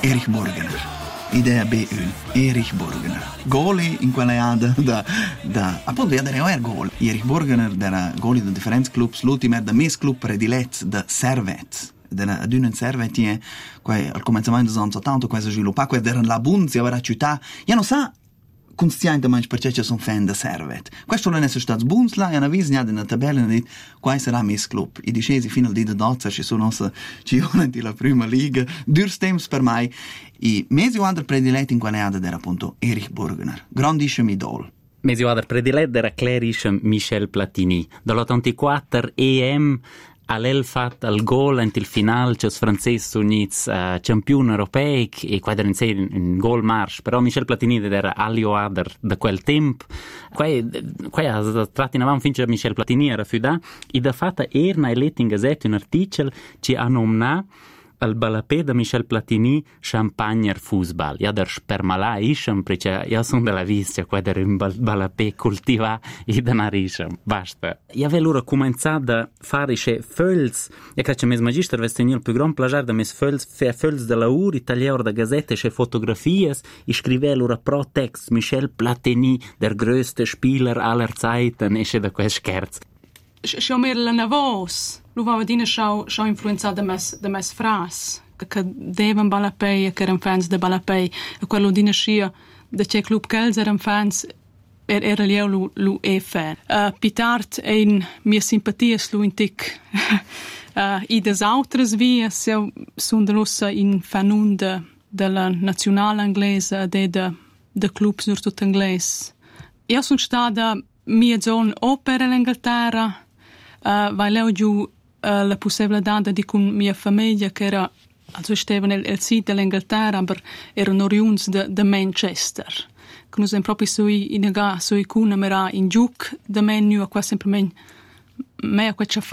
Erich Burgener. Idea B1, Erich Burgener. Goli in quella da appunto era gol. Erich Burgener era goli da differenti clubs, l'ultimo era da mes club predilet da Servet. Ad un Servet è al cominciamento degli anni 80 quasi sviluppato, era la Bunzia, era la città. Io non so conscientemente perché ci sono fan da Servet. Questo non è stato Bunzla e una visita nella tabella e detto quale sarà il mio club. I discesi fino al dì di dozza ci sono la prima liga. Durs temps per mai. I mesi o altri prediletti in quale era appunto Erich Burgener. Grandissimo idol. Mesi o altri prediletti era Clerish Michel Platini. Dall'84 EM all'Elfat al gol in il finale c'è francese units campione europeo e qua era in gol march, però Michel Platini era all'io ader da quel tempo qua tratti in avanti finché Michel Platini era fuda e da fatta erna eletta in gazzetta un articolo ci ha nominato al balapè da Michel Platini Champagner Fußball. Ja der spermala ischem, perché io sono della vista qua der un balapè coltiva e da nariscem. Basta. Io avevo cominciato a fare se fölz, e che c'è mes magister vesteniel più gran plagiar da mes fölz della ur, italiano da gazzette se fotografie, e scrivevo ora pro text Michel Platini, der größte Spieler aller Zeiten, e da quel scherz. Schau mir la navos. Lu va vedine schau influenzata da mes fras. Che devan balapei e che erano fans de balapei. E quello dine schia da c'è club Kels erano fans era lieu lu e fan. Pitart ein mia simpatias lu intic. I des autres vies sunt delussa in fanun della nazionale inglese de club sur tutto inglese. Io sono stata mia zona o per l'Inghilterra weil ho giù la possibilità di con mia famiglia che era also stava nel sito dell'Inghilterra ma erano oriuns de Manchester che noi siamo proprio sui cuna mera in giuc de menu a qua sempre me a qua